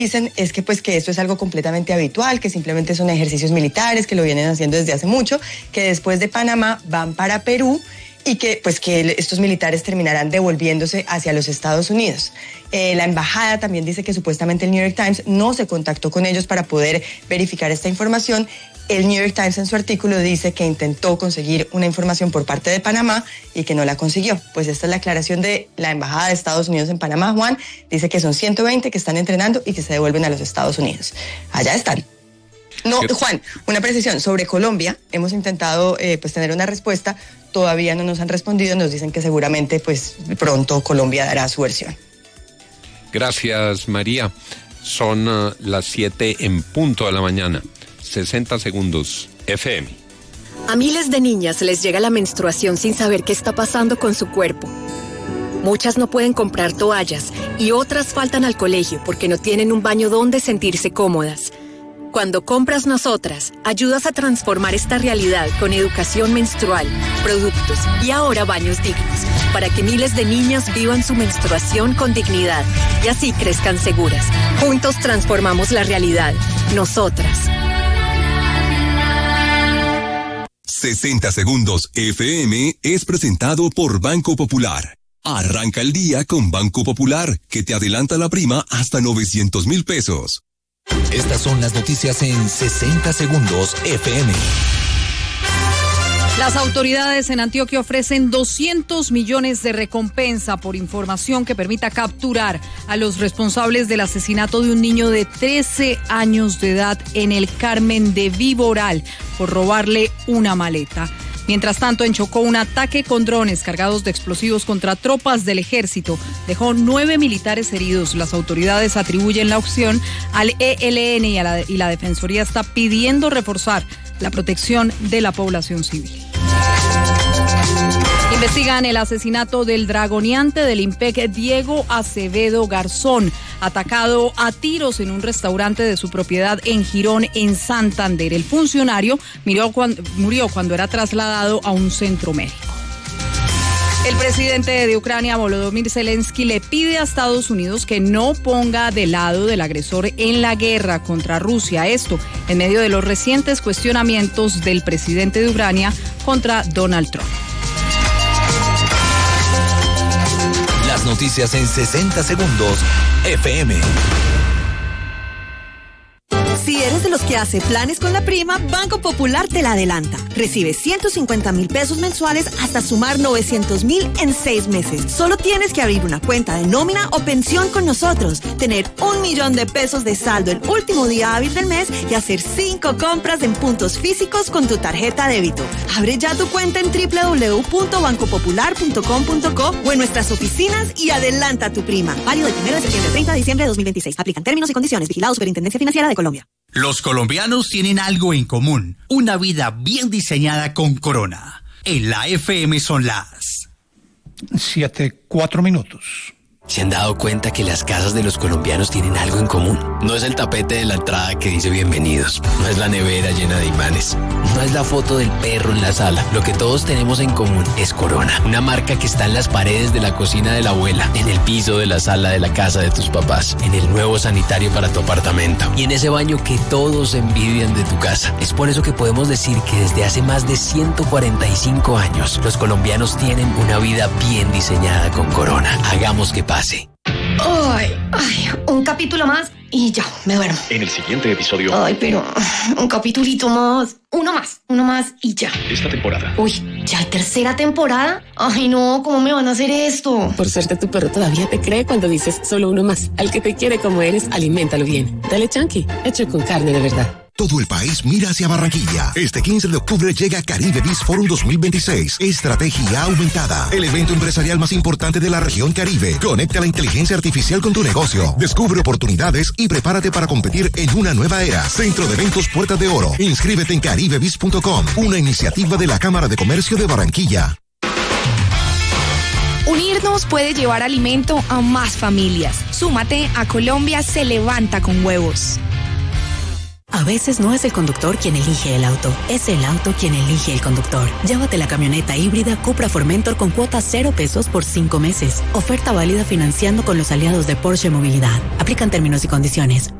dicen es que pues que esto es algo completamente habitual, que simplemente son ejercicios militares, que lo vienen haciendo desde hace mucho, que después de Panamá van para Perú y que pues que estos militares terminarán devolviéndose hacia los Estados Unidos. La embajada también dice que supuestamente el New York Times no se contactó con ellos para poder verificar esta información. El New York Times en su artículo dice que intentó conseguir una información por parte de Panamá y que no la consiguió. Pues esta es la aclaración de la Embajada de Estados Unidos en Panamá. Juan dice que son 120 que están entrenando y que se devuelven a los Estados Unidos. Allá están. No, Juan, una precisión sobre Colombia. Hemos intentado pues tener una respuesta. Todavía no nos han respondido. Nos dicen que seguramente pues pronto Colombia dará su versión. Gracias, María. Son las 7 en punto de la mañana. 60 segundos, FM. A miles de niñas les llega la menstruación sin saber qué está pasando con su cuerpo. Muchas no pueden comprar toallas y otras faltan al colegio porque no tienen un baño donde sentirse cómodas. Cuando compras Nosotras, ayudas a transformar esta realidad con educación menstrual, productos y ahora baños dignos, para que miles de niñas vivan su menstruación con dignidad y así crezcan seguras. Juntos transformamos la realidad. Nosotras. 60 segundos FM es presentado por Banco Popular. Arranca el día con Banco Popular, que te adelanta la prima hasta 900,000 pesos. Estas son las noticias en 60 segundos FM. Las autoridades en Antioquia ofrecen 200 millones de recompensa por información que permita capturar a los responsables del asesinato de un niño de 13 años de edad en el Carmen de Viboral por robarle una maleta. Mientras tanto, en Chocó, un ataque con drones cargados de explosivos contra tropas del ejército dejó 9 militares heridos. Las autoridades atribuyen la acción al ELN y la Defensoría está pidiendo reforzar la protección de la población civil. Investigan el asesinato del dragoneante del IMPEC Diego Acevedo Garzón, atacado a tiros en un restaurante de su propiedad en Girón, en Santander. El funcionario murió cuando era trasladado a un centro médico. El presidente de Ucrania, Volodymyr Zelensky, le pide a Estados Unidos que no ponga de lado del agresor en la guerra contra Rusia. Esto en medio de los recientes cuestionamientos del presidente de Ucrania contra Donald Trump. Las noticias en 60 segundos, FM. Si eres de los que hace planes con la prima, Banco Popular te la adelanta. Recibe 150,000 pesos mensuales hasta sumar 900,000 en 6 meses. Solo tienes que abrir una cuenta de nómina o pensión con nosotros, tener 1,000,000 de pesos de saldo el último día hábil del mes y hacer 5 compras en puntos físicos con tu tarjeta débito. Abre ya tu cuenta en www.bancopopular.com.co o en nuestras oficinas y adelanta tu prima. Válido del 1 de septiembre al 30 de diciembre de 2026. Aplican términos y condiciones. Vigilado Superintendencia Financiera de Colombia. Los colombianos tienen algo en común, una vida bien diseñada con Corona. En la FM son las 7:04. ¿Se han dado cuenta que las casas de los colombianos tienen algo en común? No es el tapete de la entrada que dice bienvenidos, no es la nevera llena de imanes, no es la foto del perro en la sala. Lo que todos tenemos en común es Corona, una marca que está en las paredes de la cocina de la abuela, en el piso de la sala de la casa de tus papás, en el nuevo sanitario para tu apartamento y en ese baño que todos envidian de tu casa. Es por eso que podemos decir que desde hace más de 145 años, los colombianos tienen una vida bien diseñada con Corona. Hagamos que pase. Ay, un capítulo más y ya, me duermo. En el siguiente episodio. Ay, pero un capitulito más. Uno más y ya. Esta temporada. Uy, ¿ya hay tercera temporada? Ay, no, ¿cómo me van a hacer esto? Por suerte tu perro todavía te cree cuando dices solo uno más. Al que te quiere como eres, aliméntalo bien. Dale Chunky, hecho con carne de verdad. Todo el país mira hacia Barranquilla. Este 15 de octubre llega Caribe Biz Forum 2026. Estrategia aumentada. El evento empresarial más importante de la región Caribe. Conecta la inteligencia artificial con tu negocio. Descubre oportunidades y prepárate para competir en una nueva era. Centro de Eventos Puertas de Oro. Inscríbete en caribebiz.com. Una iniciativa de la Cámara de Comercio de Barranquilla. Unirnos puede llevar alimento a más familias. Súmate a Colombia se levanta con huevos. A veces no es el conductor quien elige el auto, es el auto quien elige el conductor. Llévate la camioneta híbrida Cupra Formentor con cuotas 0 pesos por 5 meses. Oferta válida financiando con los aliados de Porsche Movilidad. Aplican términos y condiciones.